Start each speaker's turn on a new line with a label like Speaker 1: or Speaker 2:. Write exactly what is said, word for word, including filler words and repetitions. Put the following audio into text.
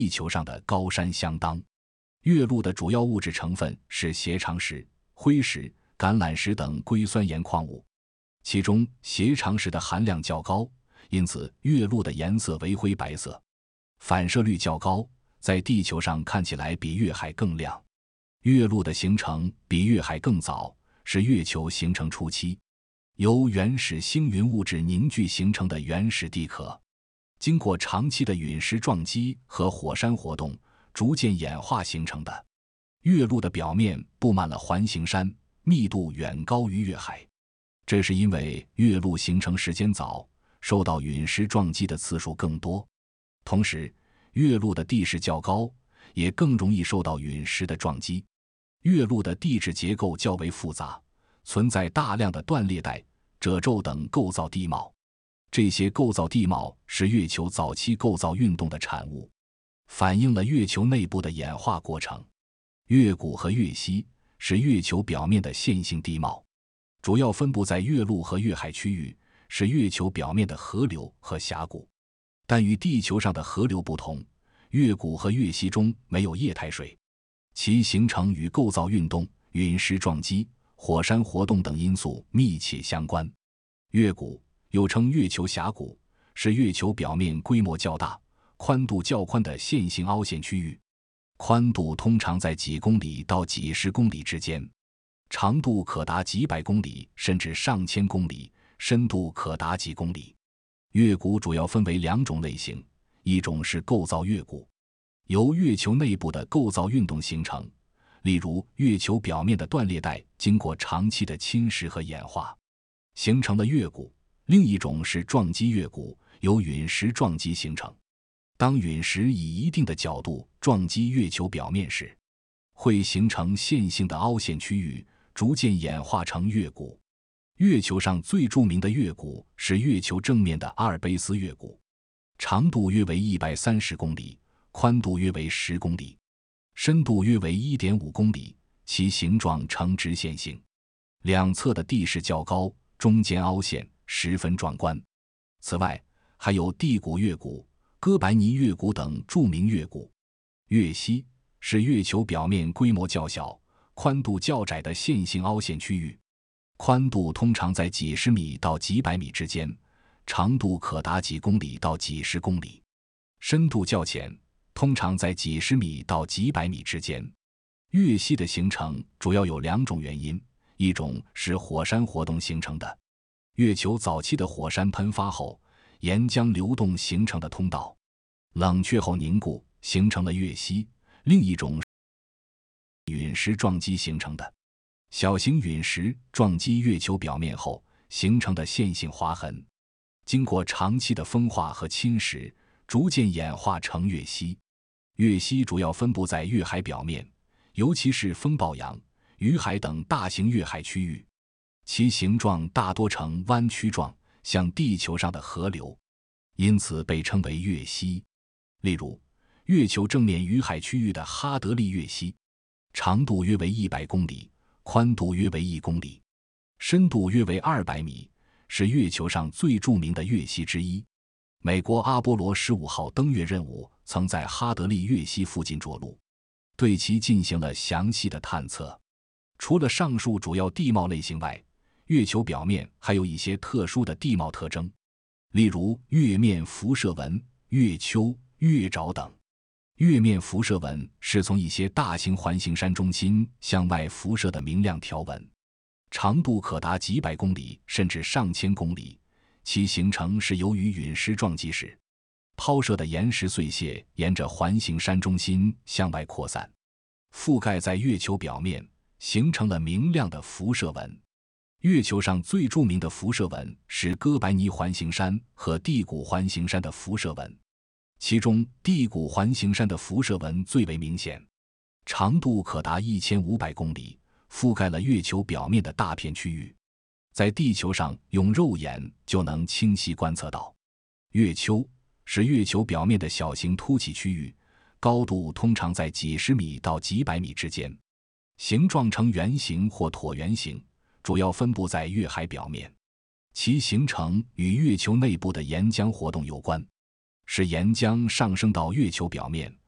Speaker 1: 地球上的高山相当。月陆的主要物质成分是斜长石、灰石、橄榄石等硅酸盐矿物，其中斜长石的含量较高，因此月陆的颜色为灰白色，反射率较高，在地球上看起来比月海更亮。月陆的形成比月海更早，是月球形成初期，由原始星云物质凝聚形成的原始地壳，经过长期的陨石撞击和火山活动，逐渐演化形成的。月陆的表面布满了环形山，密度远高于月海，这是因为月陆形成时间早，受到陨石撞击的次数更多，同时月陆的地势较高，也更容易受到陨石的撞击。月陆的地质结构较为复杂，存在大量的断裂带、褶皱等构造地貌，这些构造地貌是月球早期构造运动的产物，反映了月球内部的演化过程。月谷和月溪是月球表面的线性地貌，主要分布在月陆和月海区域，是月球表面的河流和峡谷。但与地球上的河流不同，月谷和月溪中没有液态水，其形成与构造运动、陨石撞击、火山活动等因素密切相关。月谷又称月球峡谷，是月球表面规模较大、宽度较宽的线性凹陷区域，宽度通常在几公里到几十公里之间，长度可达几百公里甚至上千公里，深度可达几公里。月谷主要分为两种类型，一种是构造月谷，由月球内部的构造运动形成，例如月球表面的断裂带经过长期的侵蚀和演化，形成了月谷；另一种是撞击月谷，由陨石撞击形成。当陨石以一定的角度撞击月球表面时，会形成线性的凹陷区域，逐渐演化成月谷。月球上最著名的月谷是月球正面的阿尔卑斯月谷，长度约为一百三十公里，宽度约为十公里，深度约为 一点五公里，其形状呈直线型，两侧的地势较高，中间凹陷，十分壮观。此外，还有地谷月谷、哥白尼月谷等著名月谷。月溪是月球表面规模较小、宽度较窄的线性凹陷区域，宽度通常在几十米到几百米之间，长度可达几公里到几十公里，深度较浅，通常在几十米到几百米之间。月溪的形成主要有两种原因，一种是火山活动形成的，月球早期的火山喷发后，岩浆流动形成的通道，冷却后凝固，形成了月溪；另一种是陨石撞击形成的，小型陨石撞击月球表面后形成的线性划痕，经过长期的风化和侵蚀，逐渐演化成月溪。月溪主要分布在月海表面，尤其是风暴洋、雨海等大型月海区域，其形状大多呈弯曲状，像地球上的河流，因此被称为月溪。例如，月球正面雨海区域的哈德利月溪，长度约为一百公里，宽度约为一公里，深度约为二百米，是月球上最著名的月溪之一。美国阿波罗十五号登月任务曾在哈德利月溪附近着陆，对其进行了详细的探测。除了上述主要地貌类型外，月球表面还有一些特殊的地貌特征，例如月面辐射纹、月丘、月沼等。月面辐射纹是从一些大型环形山中心向外辐射的明亮条纹，长度可达几百公里甚至上千公里，其形成是由于陨石撞击时抛射的岩石碎屑沿着环形山中心向外扩散，覆盖在月球表面，形成了明亮的辐射纹。月球上最著名的辐射纹是哥白尼环形山和地谷环形山的辐射纹，其中地谷环形山的辐射纹最为明显，长度可达一千五百公里，覆盖了月球表面的大片区域，在地球上用肉眼就能清晰观测到。月丘是月球表面的小型凸起区域，高度通常在几十米到几百米之间，形状呈圆形或椭圆形，主要分布在月海表面，其形成与月球内部的岩浆活动有关，是岩浆上升到月球表面，